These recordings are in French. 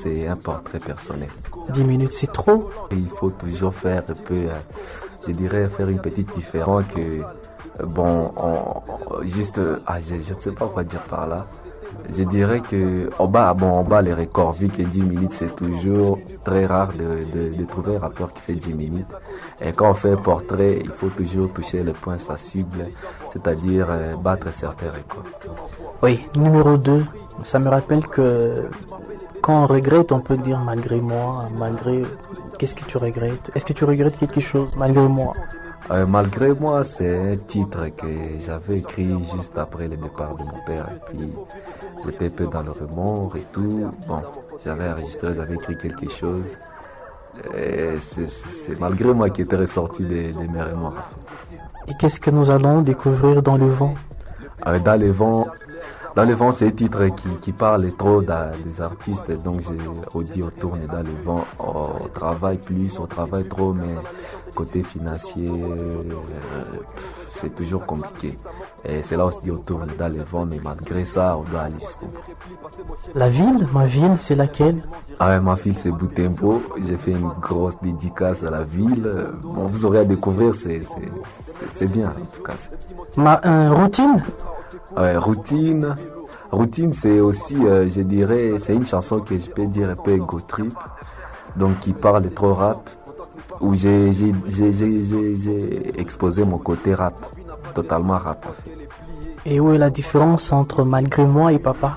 c'est un portrait personnel. 10 minutes, c'est trop. Il faut toujours faire un peu, je dirais, faire une petite différence que, je ne sais pas quoi dire par là. Je dirais que on bat les records, vu que 10 minutes c'est toujours très rare de trouver un rappeur qui fait 10 minutes. Et quand on fait un portrait, il faut toujours toucher le point sensible, c'est-à-dire battre certains records. Oui, numéro 2, ça me rappelle que quand on regrette, on peut dire malgré moi, malgré... Qu'est-ce que tu regrettes? Est-ce que tu regrettes quelque chose malgré moi? Malgré moi, c'est un titre que j'avais écrit juste après le départ de mon père. Et puis, j'étais un peu dans le remords et tout. Bon, j'avais écrit quelque chose. Et c'est malgré moi qui était ressorti de mes remords. Et qu'est-ce que nous allons découvrir dans le vent? Dans le vent, c'est un titre qui parle trop des artistes. Donc, j'ai dit, on tourne dans le vent. On travaille trop, mais côté financier, c'est toujours compliqué. Et c'est là où on tourne dans le vent, mais malgré ça, on doit aller jusqu'au bout. Ma ville, c'est laquelle? Ma ville, c'est Butembo. J'ai fait une grosse dédicace à la ville. Bon, vous aurez à découvrir, c'est bien, en tout cas. Routine? Routine, c'est aussi, je dirais, c'est une chanson que je peux dire un peu ego trip, donc qui parle trop rap, où j'ai exposé mon côté rap, totalement rap en fait. Et où est la différence entre Malgré moi et Papa?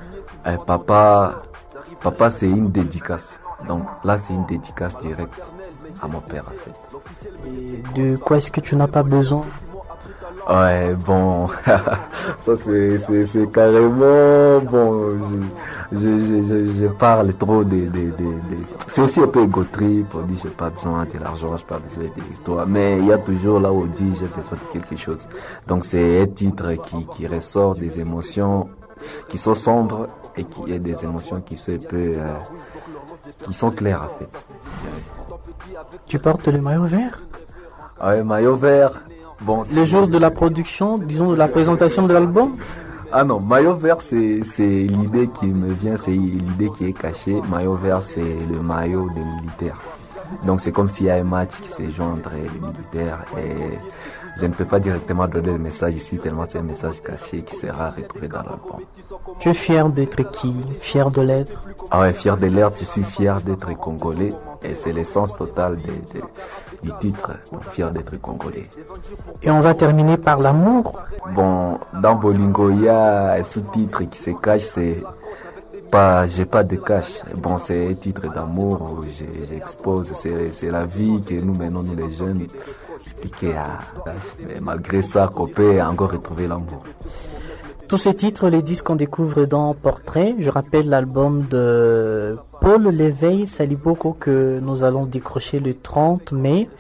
Papa, c'est une dédicace, donc là c'est une dédicace directe à mon père en fait. Et de quoi est-ce que tu n'as pas besoin? Ça c'est carrément, je parle trop c'est aussi un peu égo trip, on dit j'ai pas besoin de l'argent, j'ai pas besoin de toi, mais il y a toujours là où on dit j'ai besoin de quelque chose. Donc c'est un titre qui ressort des émotions qui sont sombres et qui est des émotions qui sont un peu, qui sont claires en fait. Tu portes le maillot vert? Maillot vert. Bon, le jour de la production, disons de la présentation de l'album? Ah non, maillot vert c'est l'idée qui me vient, c'est l'idée qui est cachée. Maillot vert c'est le maillot des militaires. Donc c'est comme s'il y a un match qui se joue entre les militaires et je ne peux pas directement donner le message ici tellement c'est un message caché qui sera retrouvé dans l'album. Tu es fier d'être qui? Fier de l'être? Fier de l'être, je suis fier d'être congolais et c'est l'essence totale du titre, donc fier d'être congolais. Et on va terminer par l'amour. Bon, dans Bolingo, il y a un sous-titre qui se cache, c'est j'ai pas de cash. Bon, c'est un titre d'amour où j'expose, c'est la vie que nous menons, nous les jeunes, expliquer mais malgré ça, qu'on peut encore retrouver l'amour. Tous ces titres, les disques qu'on découvre dans Portrait, je rappelle l'album de Paul Léveil Saliboko que nous allons décrocher le 30 mai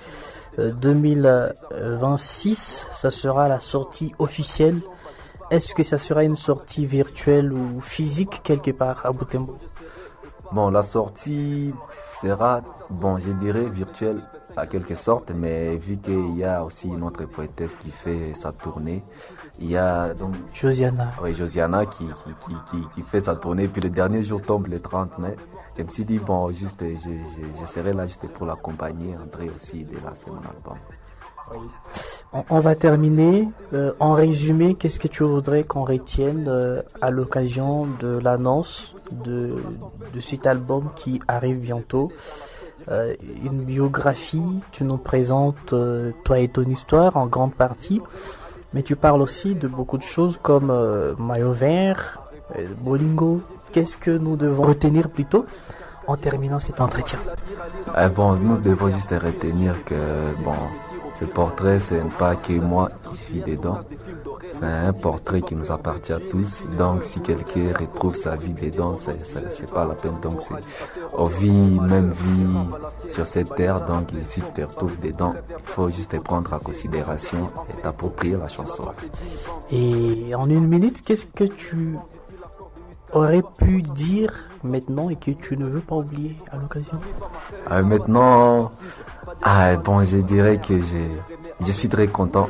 2026. Ça sera la sortie officielle. Est-ce que ça sera une sortie virtuelle ou physique quelque part à Butembo? Bon, la sortie sera, je dirais virtuelle à quelque sorte, mais vu qu'il y a aussi une autre poétesse qui fait sa tournée, il y a donc Josiana. Oui, Josiana qui fait sa tournée, puis le dernier jour tombe le 30 mai. Je me suis dit, je serai là juste pour l'accompagner, entrer aussi de lancer mon album. On va terminer. En résumé, qu'est-ce que tu voudrais qu'on retienne à l'occasion de l'annonce de cet album qui arrive bientôt? Une biographie, tu nous présentes toi et ton histoire en grande partie, mais tu parles aussi de beaucoup de choses comme maillot vert, Bolingo. Qu'est-ce que nous devons retenir plutôt en terminant cet entretien? Nous devons juste retenir que ce portrait, ce n'est pas que moi qui suis dedans. C'est un portrait qui nous appartient à tous. Donc, si quelqu'un retrouve sa vie dedans, c'est pas la peine. Donc, on vit même vie sur cette terre. Donc, si tu te retrouves dedans, il faut juste te prendre en considération et t'approprier la chanson. Et en une minute, qu'est-ce que tu aurais pu dire maintenant et que tu ne veux pas oublier à l'occasion? Maintenant, je dirais que je suis très content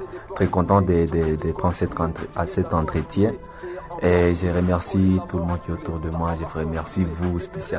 de prendre cet entretien et je remercie tout le monde qui est autour de moi. Je vous remercie vous spécialement.